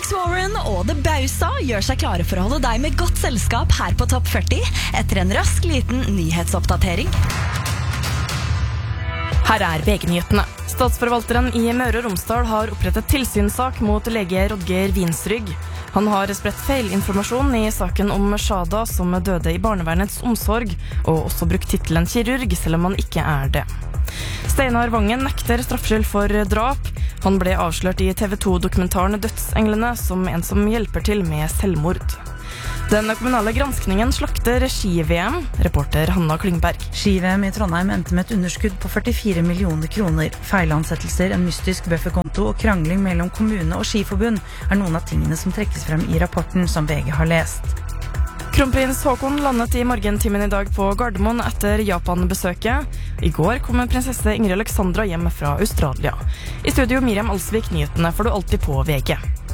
Alex Warren og The Bausa gjør seg klare for å holde deg med godt selskap her på Topp 40 etter en rask liten nyhetsoppdatering. Her VG-nyhetene. Statsforvalteren i Møre og Romsdal har opprettet tilsynssak mot lege Rodger Vinsrygg. Han har spredt feilinformasjon i saken om Shada som døde i barnevernets omsorg, og også brukt titelen kirurg, selv om han ikke det. Steinar Vangen nekter straffskyld for drap. Han ble avslørt i TV 2-dokumentaren Dødsenglene som en som hjelper til med selvmord. Den kommunale granskningen slakter ski-VM, reporter Hanna Klingberg. Ski-VM i Trondheim endte med et underskudd på 44 millioner kroner. Feilansettelser, en mystisk bufferkonto og krangling mellom kommune og skiforbund noen av tingene som trekkes frem i rapporten som VG har lest. Kronprins Håkon landet i morgentimen i dag på Gardermoen etter Japan-besøket. I går kom prinsesse Ingrid Alexandra hjem fra Australia. I studio Miriam Alsvik, nyhetene får du alltid på VG.